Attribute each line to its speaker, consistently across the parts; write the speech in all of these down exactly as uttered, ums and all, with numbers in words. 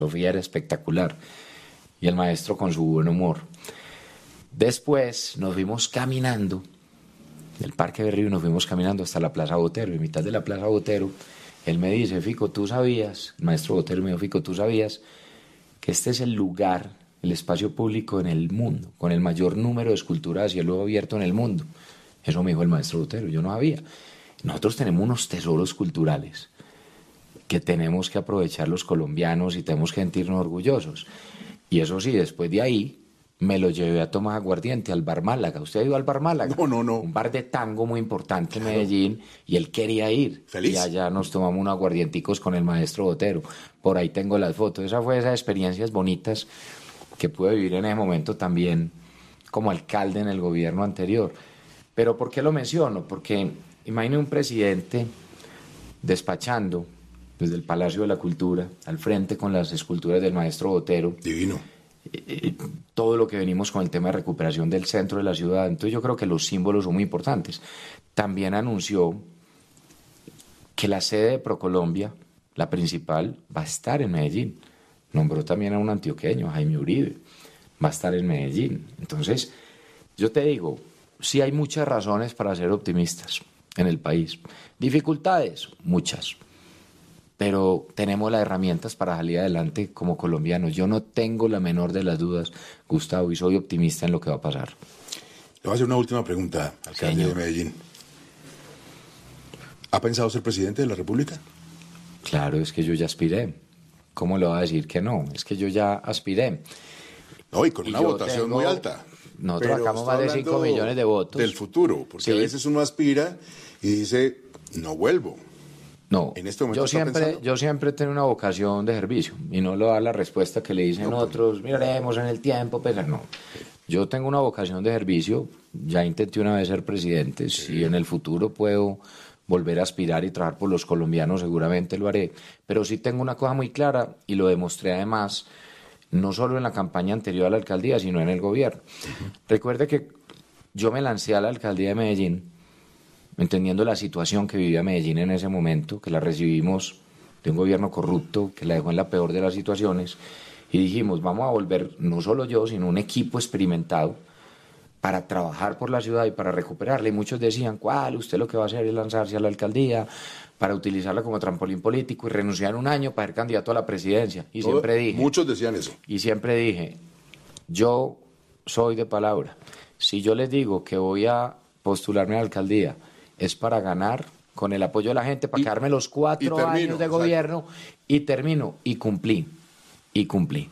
Speaker 1: filosofía era espectacular y el maestro con su buen humor. Después nos fuimos caminando del Parque Berrío y nos fuimos caminando hasta la Plaza Botero. En mitad de la Plaza Botero, él me dice, Fico, ¿tú sabías? El maestro Botero me dijo, Fico, ¿tú sabías que este es el lugar, el espacio público en el mundo, con el mayor número de esculturas a cielo abierto en el mundo? Eso me dijo el maestro Botero, yo no sabía. Nosotros tenemos unos tesoros culturales que tenemos que aprovechar los colombianos y tenemos que sentirnos orgullosos. Y eso sí, después de ahí me lo llevé a tomar aguardiente al Bar Málaga. ¿Usted ha ido al Bar Málaga?
Speaker 2: No, no, no.
Speaker 1: Un bar de tango muy importante en Medellín, y él quería ir.
Speaker 2: Feliz.
Speaker 1: Y allá nos tomamos unos aguardienticos con el maestro Botero. Por ahí tengo las fotos. Esa fue esas experiencias bonitas que pude vivir en ese momento también como alcalde en el gobierno anterior. Pero ¿por qué lo menciono? Porque imagine un presidente despachando desde el Palacio de la Cultura, al frente con las esculturas del maestro Botero.
Speaker 2: Divino.
Speaker 1: Eh, todo lo que venimos con el tema de recuperación del centro de la ciudad. Entonces yo creo que los símbolos son muy importantes. También anunció que la sede de Procolombia, la principal, va a estar en Medellín. Nombró también a un antioqueño, a Jaime Uribe, va a estar en Medellín. Entonces, yo te digo, sí hay muchas razones para ser optimistas en el país. Dificultades, muchas. Pero tenemos las herramientas para salir adelante como colombianos. Yo no tengo la menor de las dudas, Gustavo, y soy optimista en lo que va a pasar.
Speaker 2: Le voy a hacer una última pregunta, alcalde de Medellín. ¿Ha pensado ser presidente de la República?
Speaker 1: Claro, es que yo ya aspiré. ¿Cómo le va a decir que no? Es que yo ya aspiré.
Speaker 2: No, y con
Speaker 1: Y
Speaker 2: una
Speaker 1: yo
Speaker 2: votación
Speaker 1: tengo-
Speaker 2: muy alta.
Speaker 1: Nosotros
Speaker 2: Pero
Speaker 1: sacamos
Speaker 2: está
Speaker 1: más de
Speaker 2: hablando
Speaker 1: cinco millones de votos.
Speaker 2: Del futuro, porque
Speaker 1: Sí.
Speaker 2: a veces uno aspira y dice, no vuelvo.
Speaker 1: No,
Speaker 2: En este momento
Speaker 1: yo
Speaker 2: está
Speaker 1: siempre,
Speaker 2: pensando.
Speaker 1: yo siempre tengo una vocación de servicio y no le da la respuesta que le dicen
Speaker 2: No, pues.
Speaker 1: otros, miraremos en el tiempo, pero no. Yo tengo una vocación de servicio, ya intenté una vez ser presidente, si en el futuro puedo volver a aspirar y trabajar por los colombianos, seguramente lo haré, pero sí tengo una cosa muy clara y lo demostré además, no solo en la campaña anterior a la alcaldía, sino en el gobierno. Recuerde que yo me lancé a la alcaldía de Medellín entendiendo la situación que vivía Medellín en ese momento, que la recibimos de un gobierno corrupto, que la dejó en la peor de las situaciones, y dijimos, vamos a volver, no solo yo, sino un equipo experimentado, para trabajar por la ciudad y para recuperarla. Y muchos decían, ¿cuál? Usted lo que va a hacer es lanzarse a la alcaldía para utilizarla como trampolín político y renunciar un año para ser candidato a la presidencia. Y
Speaker 2: Todo-
Speaker 1: siempre dije...
Speaker 2: Muchos decían eso.
Speaker 1: Y siempre dije, yo soy de palabra. Si yo les digo que voy a postularme a la alcaldía, es para ganar con el apoyo de la gente, para
Speaker 2: Y-
Speaker 1: quedarme los cuatro
Speaker 2: y termino,
Speaker 1: años de
Speaker 2: exacto.
Speaker 1: gobierno y termino. Y cumplí. Y cumplí.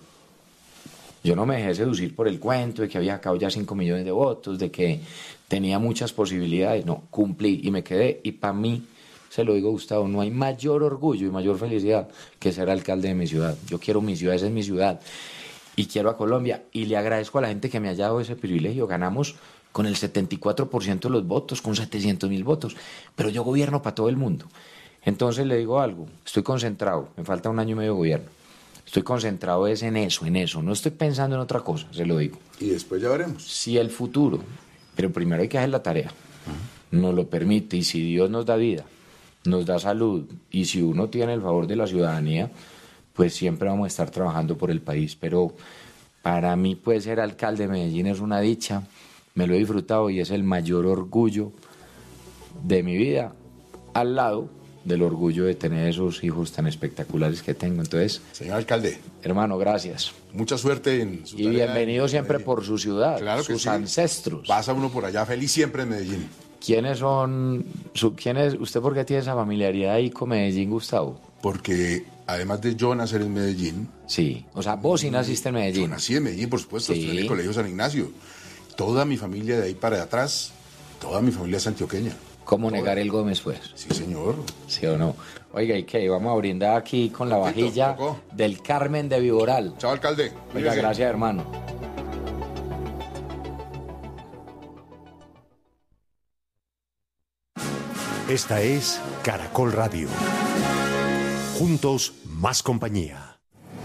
Speaker 1: Yo no me dejé seducir por el cuento de que había sacado ya cinco millones de votos, de que tenía muchas posibilidades. No, cumplí y me quedé. Y para mí, se lo digo, Gustavo, no hay mayor orgullo y mayor felicidad que ser alcalde de mi ciudad. Yo quiero mi ciudad, esa es mi ciudad. Y quiero a Colombia. Y le agradezco a la gente que me haya dado ese privilegio. Ganamos con el setenta y cuatro por ciento de los votos, con setecientos mil votos. Pero yo gobierno para todo el mundo. Entonces le digo algo, estoy concentrado, me falta un año y medio de gobierno. Estoy concentrado es en eso, en eso. No estoy pensando en otra cosa, se lo digo.
Speaker 2: Y después ya veremos.
Speaker 1: Si el futuro, pero primero hay que hacer la tarea, nos lo permite, y si Dios nos da vida, nos da salud, y si uno tiene el favor de la ciudadanía, pues siempre vamos a estar trabajando por el país. Pero para mí, pues, ser alcalde de Medellín es una dicha, me lo he disfrutado y es el mayor orgullo de mi vida, al lado del orgullo de tener esos hijos tan espectaculares que tengo. Entonces,
Speaker 2: Señor alcalde,
Speaker 1: hermano, gracias.
Speaker 2: mucha suerte en su
Speaker 1: Y
Speaker 2: tarea
Speaker 1: bienvenido
Speaker 2: en
Speaker 1: siempre
Speaker 2: Medellín.
Speaker 1: por su ciudad,
Speaker 2: Claro que
Speaker 1: sus
Speaker 2: sí.
Speaker 1: ancestros.
Speaker 2: Pasa uno por allá feliz siempre en Medellín.
Speaker 1: ¿Quiénes son, su, quiénes, usted por qué tiene esa familiaridad ahí con Medellín, Gustavo?
Speaker 2: Porque además de yo nacer en Medellín,
Speaker 1: Sí, o sea, vos sí naciste en
Speaker 2: yo
Speaker 1: Medellín.
Speaker 2: nací en Medellín, por supuesto,
Speaker 1: Sí.
Speaker 2: estudié en el Colegio San Ignacio. Toda mi familia de ahí para atrás, toda mi familia es antioqueña.
Speaker 1: ¿Cómo negar el Gómez, pues?
Speaker 2: Sí, señor.
Speaker 1: ¿Sí o no? Oiga, ¿y qué? Vamos a brindar aquí con la
Speaker 2: Poquito,
Speaker 1: vajilla
Speaker 2: tocó.
Speaker 1: del Carmen de Viboral.
Speaker 2: Chao, alcalde.
Speaker 1: Oiga,
Speaker 2: Cuídese.
Speaker 1: gracias, hermano.
Speaker 3: Esta es Caracol Radio. Juntos, más compañía.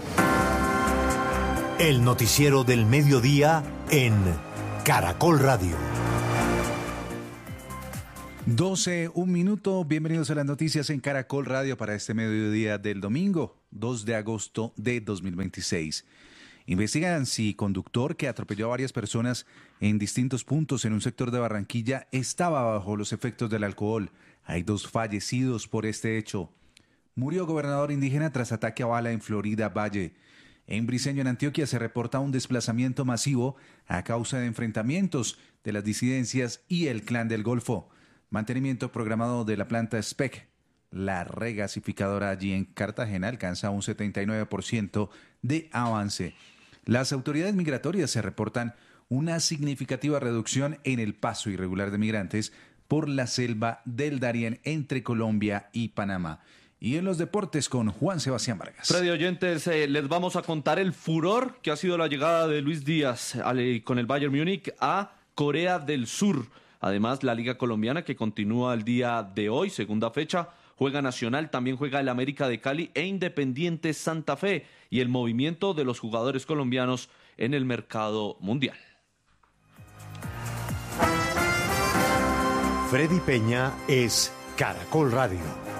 Speaker 3: El noticiero del mediodía en Caracol Radio.
Speaker 4: doce, un minuto, bienvenidos a las noticias en Caracol Radio para este mediodía del domingo, dos de agosto de dos mil veintiséis. Investigan si conductor que atropelló a varias personas en distintos puntos en un sector de Barranquilla estaba bajo los efectos del alcohol. Hay dos fallecidos por este hecho. Murió gobernador indígena tras ataque a bala en Florida Valle. En Briceño, en Antioquia, se reporta un desplazamiento masivo a causa de enfrentamientos de las disidencias y el Clan del Golfo. Mantenimiento programado de la planta S P E C. La regasificadora allí en Cartagena alcanza un setenta y nueve por ciento de avance. Las autoridades migratorias se reportan una significativa reducción en el paso irregular de migrantes por la selva del Darién entre Colombia y Panamá. Y en los deportes con Juan Sebastián Vargas.
Speaker 5: Freddy, oyentes, eh, les vamos a contar el furor que ha sido la llegada de Luis Díaz al, con el Bayern Múnich a Corea del Sur. Además, la Liga Colombiana que continúa el día de hoy, segunda fecha, juega Nacional, también juega el América de Cali e Independiente Santa Fe y el movimiento de los jugadores colombianos en el mercado mundial.
Speaker 3: Freddy Peña es Caracol Radio.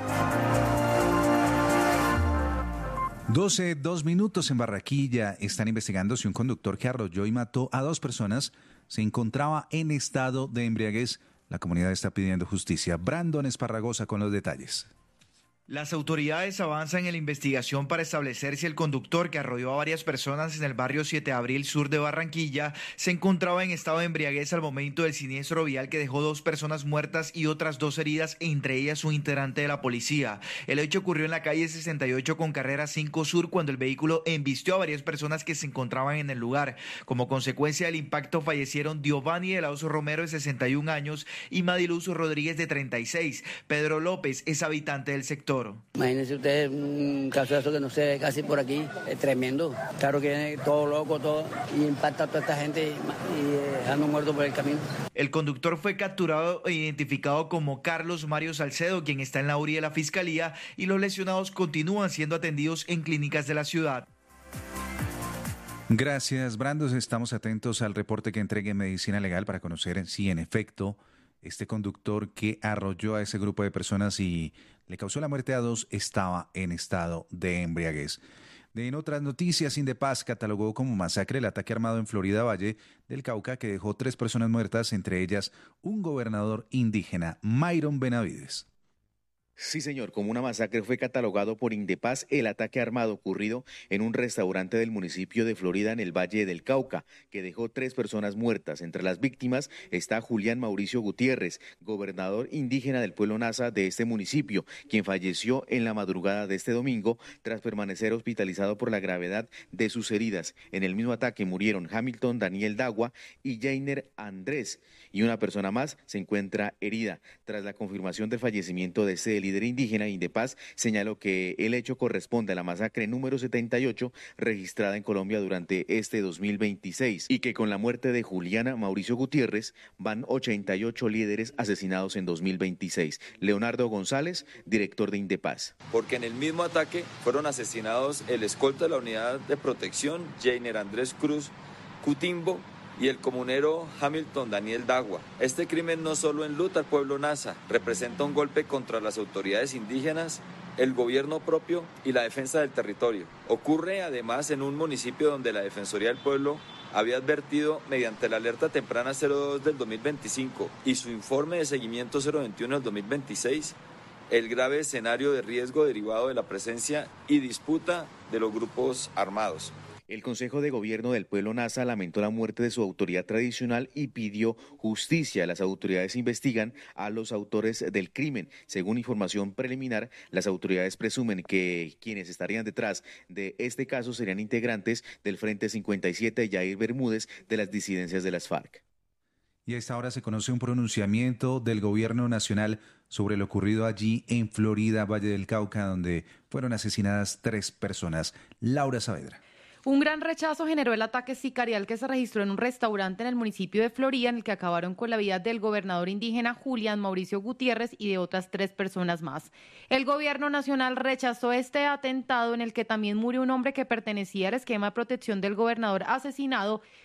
Speaker 4: doce, dos minutos en Barranquilla. Están investigando si un conductor que arrolló y mató a dos personas se encontraba en estado de embriaguez. La comunidad está pidiendo justicia. Brandon Esparragosa con los detalles.
Speaker 6: Las autoridades avanzan en la investigación para establecer si el conductor que arrolló a varias personas en el barrio siete de abril sur de Barranquilla se encontraba en estado de embriaguez al momento del siniestro vial que dejó dos personas muertas y otras dos heridas, entre ellas un integrante de la policía. El hecho ocurrió en la calle sesenta y ocho con carrera cinco sur cuando el vehículo embistió a varias personas que se encontraban en el lugar. Como consecuencia del impacto fallecieron Giovanni de la Oso Romero de sesenta y un años y Madiluz Rodríguez de treinta y seis. Pedro López es habitante del sector.
Speaker 7: Imagínense ustedes un caso de eso que no se ve casi por aquí, es tremendo. Claro que viene todo loco, todo, y impacta a toda esta gente y, y dejando muertos por el camino.
Speaker 6: El conductor fue capturado e identificado como Carlos Mario Salcedo, quien está en la U R I de la Fiscalía, y los lesionados continúan siendo atendidos en clínicas de la ciudad.
Speaker 4: Gracias, Brandos. Estamos atentos al reporte que entregue Medicina Legal para conocer si en efecto este conductor que arrolló a ese grupo de personas y le causó la muerte a dos estaba en estado de embriaguez. En otras noticias, Indepaz catalogó como masacre el ataque armado en Florida Valle del Cauca que dejó tres personas muertas, entre ellas un gobernador indígena, Myron Benavides.
Speaker 8: Sí, señor, como una masacre fue catalogado por Indepaz el ataque armado ocurrido en un restaurante del municipio de Florida en el Valle del Cauca, que dejó tres personas muertas. Entre las víctimas está Julián Mauricio Gutiérrez, gobernador indígena del pueblo Nasa de este municipio, quien falleció en la madrugada de este domingo tras permanecer hospitalizado por la gravedad de sus heridas. En el mismo ataque murieron Hamilton Daniel Dagua y Jainer Andrés, y una persona más se encuentra herida. Tras la confirmación del fallecimiento de este líder indígena, Indepaz señaló que el hecho corresponde a la masacre número setenta y ocho registrada en Colombia durante este dos mil veintiséis y que con la muerte de Juliana Mauricio Gutiérrez van ochenta y ocho líderes asesinados en dos mil veintiséis. Leonardo González, director de Indepaz.
Speaker 9: Porque en el mismo ataque fueron asesinados el escolta de la unidad de protección, Jainer Andrés Cruz Cutimbo, y el comunero Hamilton Daniel Dagua. Este crimen no solo enluta al pueblo Nasa, representa un golpe contra las autoridades indígenas, el gobierno propio y la defensa del territorio. Ocurre además en un municipio donde la Defensoría del Pueblo había advertido mediante la alerta temprana cero dos del dos mil veinticinco y su informe de seguimiento cero veintiuno del dos mil veintiséis el grave escenario de riesgo derivado de la presencia y disputa de los grupos armados.
Speaker 8: El Consejo de Gobierno del Pueblo Nasa lamentó la muerte de su autoridad tradicional y pidió justicia. Las autoridades investigan a los autores del crimen. Según información preliminar, las autoridades presumen que quienes estarían detrás de este caso serían integrantes del Frente cincuenta y siete de Yair Bermúdez de las disidencias de las FARC.
Speaker 4: Y a esta hora se conoce un pronunciamiento del Gobierno Nacional sobre lo ocurrido allí en Florida, Valle del Cauca, donde fueron asesinadas tres personas. Laura Saavedra.
Speaker 10: Un gran rechazo generó el ataque sicarial que se registró en un restaurante en el municipio de Florida, en el que acabaron con la vida del gobernador indígena Julián Mauricio Gutiérrez y de otras tres personas más. El gobierno nacional rechazó este atentado, en el que también murió un hombre que pertenecía al esquema de protección del gobernador asesinado,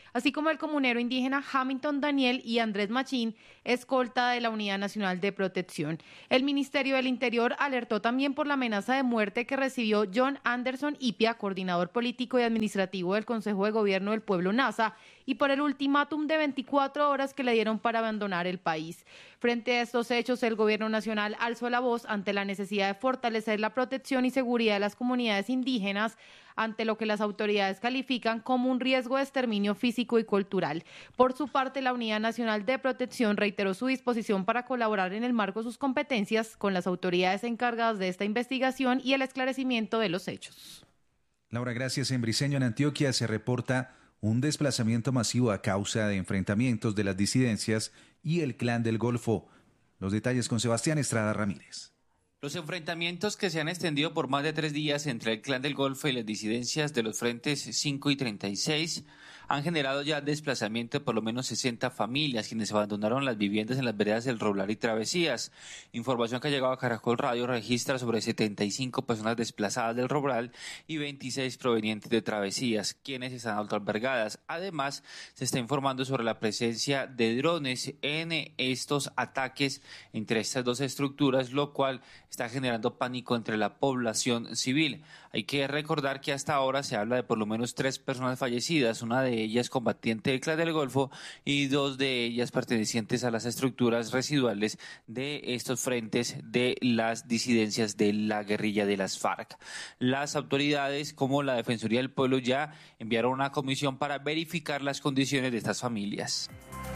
Speaker 10: así como el comunero indígena Hamilton Daniel y Andrés Machín, escolta de la Unidad Nacional de Protección. El Ministerio del Interior alertó también por la amenaza de muerte que recibió John Anderson Ipia, coordinador político y administrativo del Consejo de Gobierno del Pueblo NASA, y por el ultimátum de veinticuatro horas que le dieron para abandonar el país. Frente a estos hechos, el Gobierno Nacional alzó la voz ante la necesidad de fortalecer la protección y seguridad de las comunidades indígenas ante lo que las autoridades califican como un riesgo de exterminio físico y cultural. Por su parte, la Unidad Nacional de Protección reiteró su disposición para colaborar en el marco de sus competencias con las autoridades encargadas de esta investigación y el esclarecimiento de los hechos.
Speaker 4: Laura, gracias. En Briceño, en Antioquia, se reporta un desplazamiento masivo a causa de enfrentamientos de las disidencias y el Clan del Golfo. Los detalles con Sebastián Estrada Ramírez.
Speaker 11: Los enfrentamientos que se han extendido por más de tres días entre el Clan del Golfo y las disidencias de los frentes cinco y treinta y seis han generado ya desplazamiento de por lo menos sesenta familias, quienes abandonaron las viviendas en las veredas del Roblar y Travesías. Información que ha llegado a Caracol Radio registra sobre setenta y cinco personas desplazadas del Roblar y veintiséis provenientes de Travesías, quienes están autoalbergadas. Además, se está informando sobre la presencia de drones en estos ataques entre estas dos estructuras, lo cual está generando pánico entre la población civil. Hay que recordar que hasta ahora se habla de por lo menos tres personas fallecidas, una de ellas combatiente del Clan del Golfo y dos de ellas pertenecientes a las estructuras residuales de estos frentes de las disidencias de la guerrilla de las FARC. Las autoridades, como la Defensoría del Pueblo, ya enviaron una comisión para verificar las condiciones de estas familias.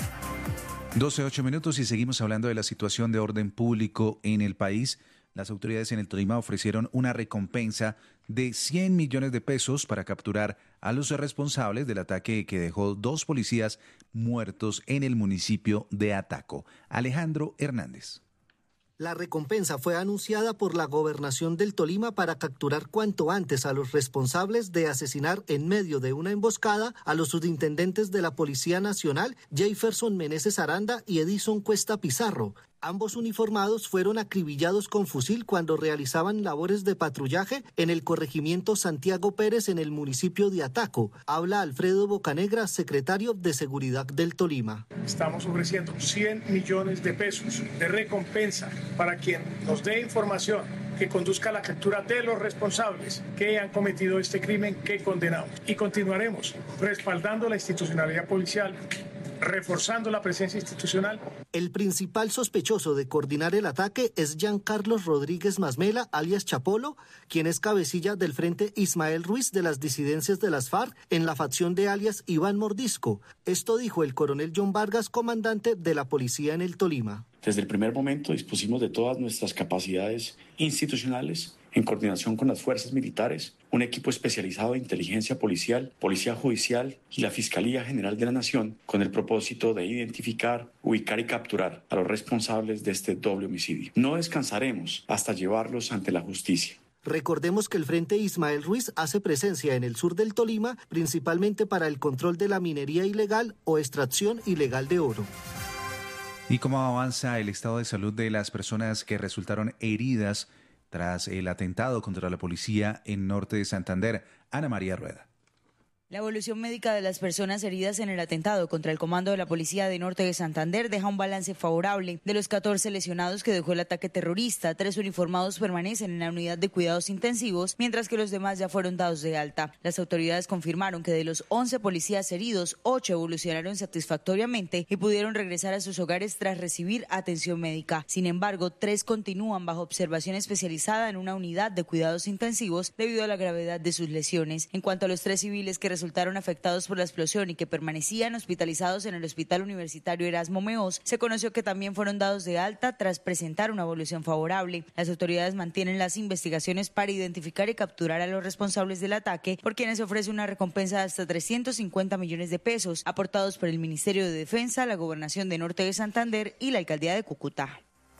Speaker 4: doce, ocho minutos y seguimos hablando de la situación de orden público en el país. Las autoridades en el Tolima ofrecieron una recompensa de cien millones de pesos para capturar a los responsables del ataque que dejó dos policías muertos en el municipio de Ataco. Alejandro Hernández.
Speaker 12: La recompensa fue anunciada por la Gobernación del Tolima para capturar cuanto antes a los responsables de asesinar en medio de una emboscada a los subintendentes de la Policía Nacional, Jefferson Meneses Aranda y Edison Cuesta Pizarro. Ambos uniformados fueron acribillados con fusil cuando realizaban labores de patrullaje en el corregimiento Santiago Pérez en el municipio de Ataco. Habla Alfredo Bocanegra, secretario de Seguridad del Tolima.
Speaker 13: Estamos ofreciendo cien millones de pesos de recompensa para quien nos dé información que conduzca a la captura de los responsables que han cometido este crimen que condenamos. Y continuaremos respaldando la institucionalidad policial, reforzando la presencia institucional.
Speaker 12: El principal sospechoso de coordinar el ataque es Giancarlos Rodríguez Masmela, alias Chapolo, quien es cabecilla del Frente Ismael Ruiz de las disidencias de las FARC en la facción de alias Iván Mordisco. Esto dijo el coronel John Vargas, comandante de la policía en el Tolima.
Speaker 14: Desde el primer momento dispusimos de todas nuestras capacidades institucionales en coordinación con las fuerzas militares, un equipo especializado de inteligencia policial, policía judicial y la Fiscalía General de la Nación, con el propósito de identificar, ubicar y capturar a los responsables de este doble homicidio. No descansaremos hasta llevarlos ante la justicia.
Speaker 12: Recordemos que el Frente Ismael Ruiz hace presencia en el sur del Tolima, principalmente para el control de la minería ilegal o extracción ilegal de oro.
Speaker 4: ¿Y cómo avanza el estado de salud de las personas que resultaron heridas tras el atentado contra la policía en norte de Santander? Ana María Rueda.
Speaker 15: La evolución médica de las personas heridas en el atentado contra el comando de la Policía de Norte de Santander deja un balance favorable. De los catorce lesionados que dejó el ataque terrorista, tres uniformados permanecen en la unidad de cuidados intensivos, mientras que los demás ya fueron dados de alta. Las autoridades confirmaron que de los once policías heridos, ocho evolucionaron satisfactoriamente y pudieron regresar a sus hogares tras recibir atención médica. Sin embargo, tres continúan bajo observación especializada en una unidad de cuidados intensivos debido a la gravedad de sus lesiones. En cuanto a los tres civiles que resultaron afectados por la explosión y que permanecían hospitalizados en el Hospital Universitario Erasmo Meós, se conoció que también fueron dados de alta tras presentar una evolución favorable. Las autoridades mantienen las investigaciones para identificar y capturar a los responsables del ataque, por quienes se ofrece una recompensa de hasta trescientos cincuenta millones de pesos, aportados por el Ministerio de Defensa, la Gobernación de Norte de Santander y la Alcaldía de Cúcuta.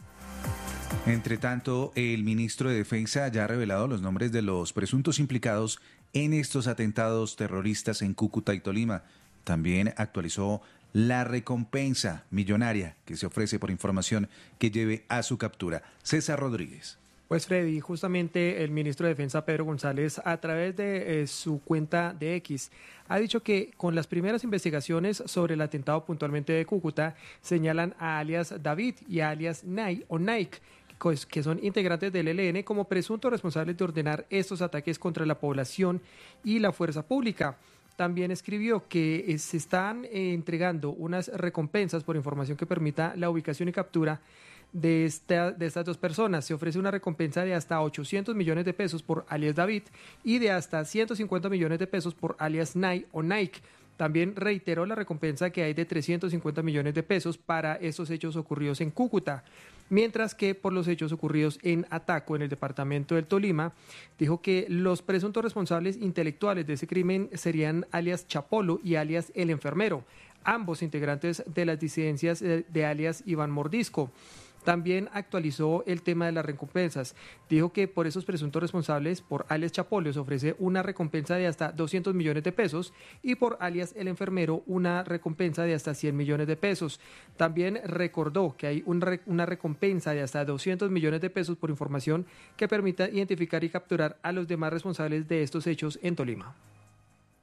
Speaker 4: Entre tanto, el ministro de Defensa ya ha revelado los nombres de los presuntos implicados en estos atentados terroristas en Cúcuta y Tolima. También actualizó la recompensa millonaria que se ofrece por información que lleve a su captura. César Rodríguez.
Speaker 16: Pues Freddy, justamente el ministro de Defensa Pedro González, a través de eh, su cuenta de X, ha dicho que con las primeras investigaciones sobre el atentado puntualmente de Cúcuta, señalan a alias David y a alias Nike o Nike, que son integrantes del E L N, como presuntos responsables de ordenar estos ataques contra la población y la fuerza pública. También escribió que eh, se están eh, entregando unas recompensas por información que permita la ubicación y captura de, esta, de estas dos personas. Se ofrece una recompensa de hasta ochocientos millones de pesos por alias David y de hasta ciento cincuenta millones de pesos por alias Nike o Nike. También reiteró la recompensa que hay de trescientos cincuenta millones de pesos para estos hechos ocurridos en Cúcuta, mientras que por los hechos ocurridos en Ataco, en el departamento del Tolima, dijo que los presuntos responsables intelectuales de ese crimen serían alias Chapolo y alias El Enfermero, ambos integrantes de las disidencias de alias Iván Mordisco. También actualizó el tema de las recompensas. Dijo que por esos presuntos responsables, por alias Chapolo, se ofrece una recompensa de hasta doscientos millones de pesos y por alias El Enfermero una recompensa de hasta cien millones de pesos. También recordó que hay un re- una recompensa de hasta doscientos millones de pesos por información que permita identificar y capturar a los demás responsables de estos hechos en Tolima.